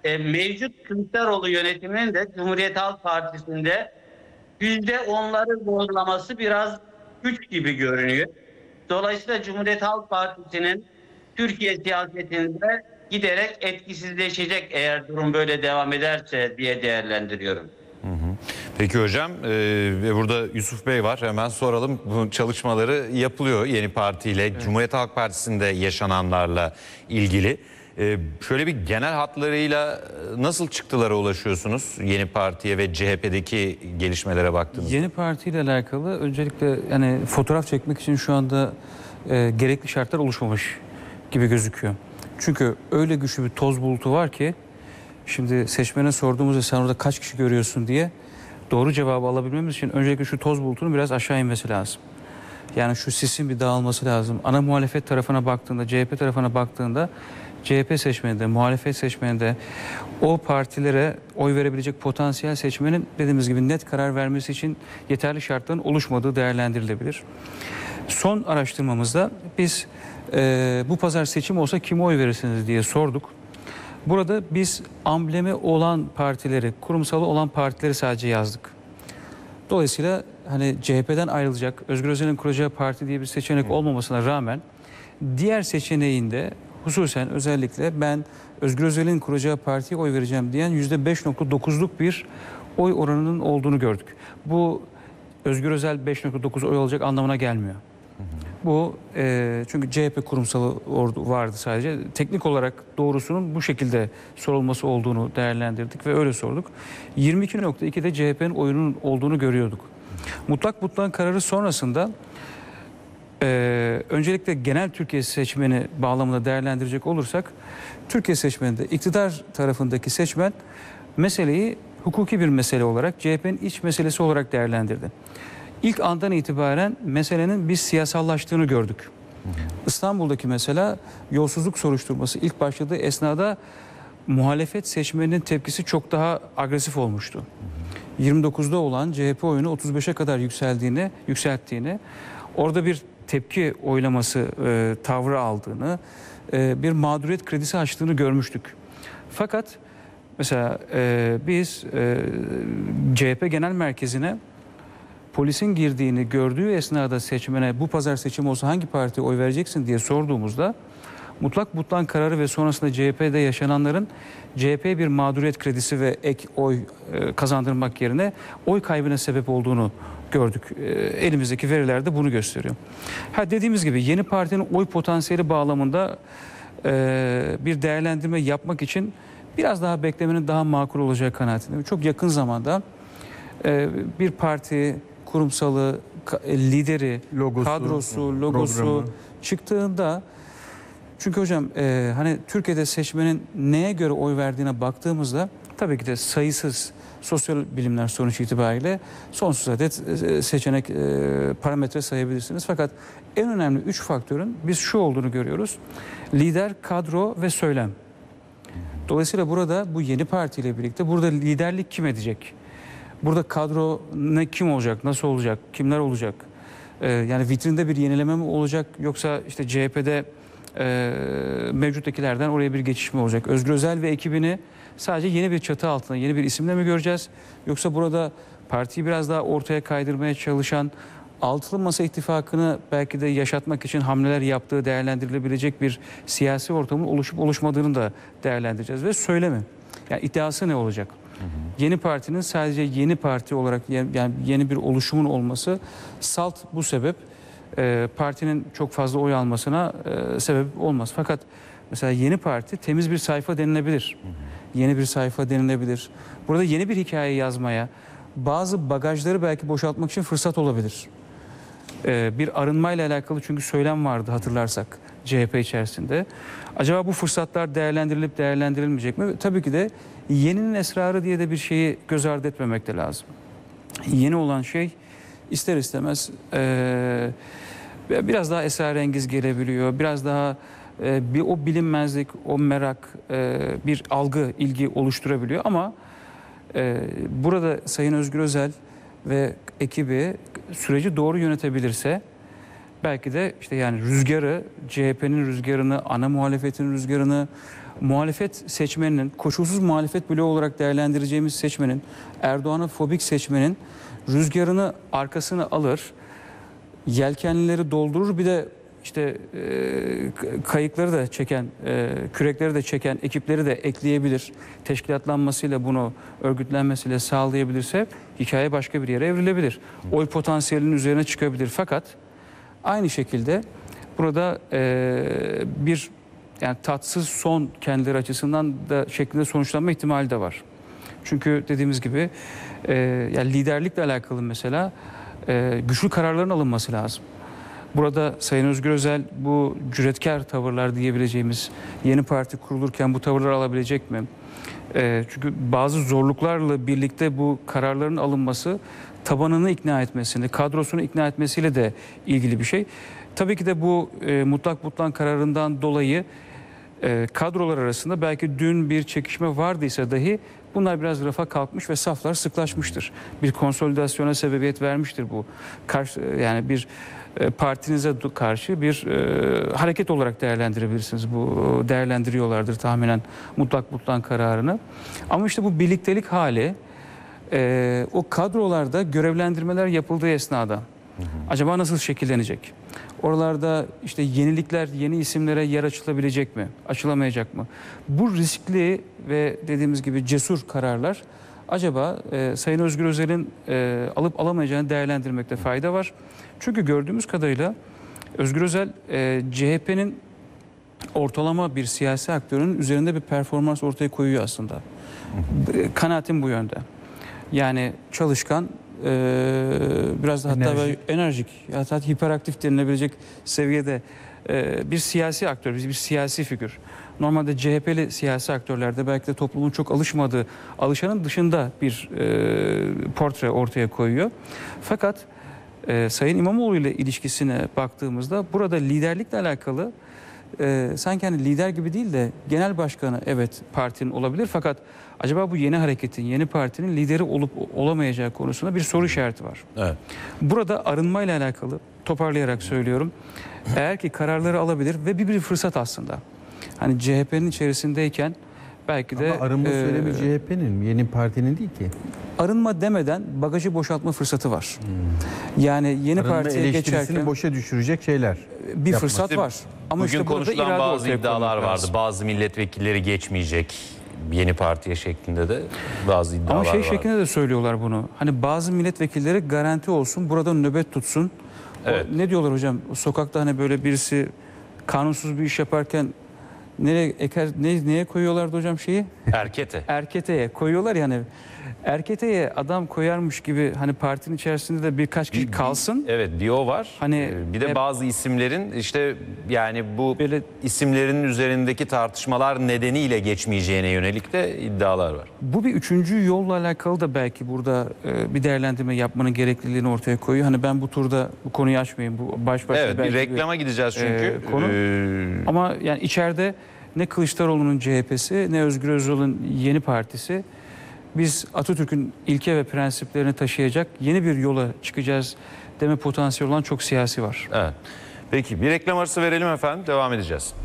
mevcut Kılıçdaroğlu yönetiminin de Cumhuriyet Halk Partisi'nde %10'ları zorlaması biraz güç gibi görünüyor. Dolayısıyla Cumhuriyet Halk Partisi'nin Türkiye siyasetinde giderek etkisizleşecek eğer durum böyle devam ederse diye değerlendiriyorum. Peki hocam, ve burada Yusuf Bey var, hemen soralım. Bu çalışmaları yapılıyor yeni partiyle, evet. Cumhuriyet Halk Partisi'nde yaşananlarla ilgili. Şöyle bir genel hatlarıyla nasıl çıktılara ulaşıyorsunuz yeni partiye ve CHP'deki gelişmelere baktığınızda? Yeni partiyle alakalı öncelikle yani fotoğraf çekmek için şu anda gerekli şartlar oluşmamış gibi gözüküyor. Çünkü öyle güçlü bir toz bulutu var ki şimdi seçmene sorduğumuzda sen orada kaç kişi görüyorsun diye doğru cevabı alabilmemiz için öncelikle şu toz bulutunun biraz aşağı inmesi lazım. Yani şu sisin bir dağılması lazım. Ana muhalefet tarafına baktığında, CHP tarafına baktığında CHP seçmeninde, muhalefet seçmeninde o partilere oy verebilecek potansiyel seçmenin dediğimiz gibi net karar vermesi için yeterli şartların oluşmadığı değerlendirilebilir. Son araştırmamızda biz bu pazar seçim olsa kime oy verirsiniz diye sorduk. Burada biz amblemi olan partileri, kurumsalı olan partileri sadece yazdık. Dolayısıyla hani CHP'den ayrılacak, Özgür Özel'in kuracağı parti diye bir seçenek olmamasına rağmen diğer seçeneğinde hususen özellikle ben Özgür Özel'in kuracağı partiye oy vereceğim diyen %5.9'luk bir oy oranının olduğunu gördük. Bu Özgür Özel 5.9 oy alacak anlamına gelmiyor. Bu çünkü CHP kurumsalı vardı sadece. Teknik olarak doğrusunun bu şekilde sorulması olduğunu değerlendirdik ve öyle sorduk. 22.2'de CHP'nin oyunun olduğunu görüyorduk. Mutlak kararı sonrasında öncelikle genel Türkiye seçmeni bağlamında değerlendirecek olursak Türkiye seçmeninde iktidar tarafındaki seçmen meseleyi hukuki bir mesele olarak CHP'nin iç meselesi olarak değerlendirdi. İlk andan itibaren meselenin biz siyasallaştığını gördük. İstanbul'daki mesela yolsuzluk soruşturması ilk başladığı esnada muhalefet seçmeninin tepkisi çok daha agresif olmuştu. 29'da olan CHP oyunu 35'e kadar yükselttiğini, orada bir tepki oylaması tavrı aldığını, bir mağduriyet kredisi açtığını görmüştük. Fakat mesela biz CHP Genel Merkezi'ne polisin girdiğini gördüğü esnada seçmene bu pazar seçim olsa hangi partiye oy vereceksin diye sorduğumuzda mutlak kararı ve sonrasında CHP'de yaşananların CHP'ye bir mağduriyet kredisi ve ek oy kazandırmak yerine oy kaybına sebep olduğunu gördük. Elimizdeki veriler de bunu gösteriyor. Dediğimiz gibi yeni partinin oy potansiyeli bağlamında bir değerlendirme yapmak için biraz daha beklemenin daha makul olacağı kanaatindeyim. Çok yakın zamanda bir parti kurumsalı, lideri, kadrosu, logosu programı çıktığında, çünkü hocam hani Türkiye'de seçmenin neye göre oy verdiğine baktığımızda tabii ki de sayısız sosyal bilimler sonuç itibariyle sonsuz adet seçenek, parametre sayabilirsiniz. Fakat en önemli 3 faktörün biz şu olduğunu görüyoruz: lider, kadro ve söylem. Dolayısıyla burada bu yeni partiyle birlikte burada liderlik kim edecek? Burada kadro kim olacak, nasıl olacak, kimler olacak? Yani vitrinde bir yenileme mi olacak, yoksa işte CHP'de mevcuttakilerden oraya bir geçiş mi olacak? Özgür Özel ve ekibini sadece yeni bir çatı altında, yeni bir isimle mi göreceğiz? Yoksa burada partiyi biraz daha ortaya kaydırmaya çalışan, Altılı Masa ittifakını belki de yaşatmak için hamleler yaptığı değerlendirilebilecek bir siyasi ortamın oluşup oluşmadığını da değerlendireceğiz. Ve söylemi, yani iddiası ne olacak? Yeni partinin sadece yeni parti olarak, yani yeni bir oluşumun olması salt bu sebep partinin çok fazla oy almasına sebep olmaz. Fakat mesela yeni parti temiz bir sayfa denilebilir. Yeni bir sayfa denilebilir. Burada yeni bir hikaye yazmaya, bazı bagajları belki boşaltmak için fırsat olabilir. Bir arınmayla alakalı çünkü söylem vardı hatırlarsak CHP içerisinde. Acaba bu fırsatlar değerlendirilip değerlendirilmeyecek mi? Tabii ki de yeninin esrarı diye de bir şeyi göz ardı etmemek de lazım. Yeni olan şey ister istemez biraz daha esrarengiz gelebiliyor. Biraz daha o bilinmezlik, o merak, bir algı, ilgi oluşturabiliyor. Ama burada Sayın Özgür Özel ve ekibi süreci doğru yönetebilirse belki de işte yani rüzgarı, CHP'nin rüzgarını, ana muhalefetin rüzgarını, muhalefet seçmeninin, koşulsuz muhalefet bloğu olarak değerlendireceğimiz seçmenin, Erdoğan'a fobik seçmenin rüzgarını arkasına alır, yelkenlileri doldurur, bir de işte kayıkları da çeken, kürekleri de çeken ekipleri de ekleyebilir. Teşkilatlanmasıyla, bunu örgütlenmesiyle sağlayabilirse hikaye başka bir yere evrilebilir. Oy potansiyelinin üzerine çıkabilir. Fakat aynı şekilde burada bir yani tatsız son kendileri açısından da şeklinde sonuçlanma ihtimali de var. Çünkü dediğimiz gibi yani liderlikle alakalı mesela güçlü kararların alınması lazım. Burada Sayın Özgür Özel bu cüretkar tavırlar diyebileceğimiz yeni parti kurulurken bu tavırları alabilecek mi? Çünkü bazı zorluklarla birlikte bu kararların alınması tabanını ikna etmesini, kadrosunu ikna etmesiyle de ilgili bir şey. Tabii ki de bu mutlak butlan kararından dolayı kadrolar arasında belki dün bir çekişme vardıysa dahi bunlar biraz rafa kalkmış ve saflar sıklaşmıştır. Bir konsolidasyona sebebiyet vermiştir bu. Yani bir partinize karşı bir hareket olarak değerlendirebilirsiniz. Bu değerlendiriyorlardır tahminen mutlak butlan kararını. Ama işte bu birliktelik hali o kadrolarda görevlendirmeler yapıldığı esnada acaba nasıl şekillenecek? Oralarda işte yenilikler, yeni isimlere yer açılabilecek mi? Açılamayacak mı? Bu riskli ve dediğimiz gibi cesur kararlar acaba Sayın Özgür Özel'in alıp alamayacağını değerlendirmekte fayda var. Çünkü gördüğümüz kadarıyla Özgür Özel CHP'nin ortalama bir siyasi aktörün üzerinde bir performans ortaya koyuyor aslında. Kanaatim bu yönde. Yani çalışkan, biraz da hatta enerjik, hatta hiperaktif denilebilecek seviyede bir siyasi aktör, bir siyasi figür. Normalde CHP'li siyasi aktörlerde belki de toplumun çok alışmadığı, alışanın dışında bir portre ortaya koyuyor. Fakat Sayın İmamoğlu ile ilişkisine baktığımızda burada liderlikle alakalı sanki hani lider gibi değil de genel başkanı evet partinin olabilir, fakat acaba bu yeni hareketin, yeni partinin lideri olup olamayacağı konusunda bir soru işareti var. Evet. Burada arınmayla alakalı toparlayarak söylüyorum. Eğer ki kararları alabilir ve bir fırsat aslında. Hani CHP'nin içerisindeyken belki de... Ama arınma söylemi CHP'nin, yeni partinin değil ki. Arınma demeden bagajı boşaltma fırsatı var. Yani yeni Arınma partiye geçerken boşa düşürecek şeyler. Bir fırsat var. Ama bugün işte konuşulan bazı iddialar vardı. lazım. Bazı milletvekilleri geçmeyecek yeni partiye şeklinde de bazı iddialar var. var. Şeklinde de söylüyorlar bunu. Hani bazı milletvekilleri garanti olsun, burada nöbet tutsun. Evet. Ne diyorlar hocam? Sokakta hani böyle birisi kanunsuz bir iş yaparken neye koyuyorlardı hocam şeyi? Erkete. Erketeye koyuyorlar yani. Erketeye adam koyarmış gibi hani partinin içerisinde de birkaç kişi kalsın. Evet, bir o var. Hani bir de bazı isimlerin işte yani bu böyle isimlerin üzerindeki tartışmalar nedeniyle geçmeyeceğine yönelik de iddialar var. Bu bir üçüncü yolla alakalı da belki burada bir değerlendirme yapmanın gerekliliğini ortaya koyuyor. Hani ben bu turda bu konuyu açmayayım. Bu baş başa evet, bir reklama gideceğiz çünkü. Konu. Ama yani içeride ne Kılıçdaroğlu'nun CHP'si ne Özgür Özel'in yeni partisi, biz Atatürk'ün ilke ve prensiplerini taşıyacak yeni bir yola çıkacağız deme potansiyeli olan çok siyasi var. Evet. Peki bir reklam arası verelim efendim, devam edeceğiz.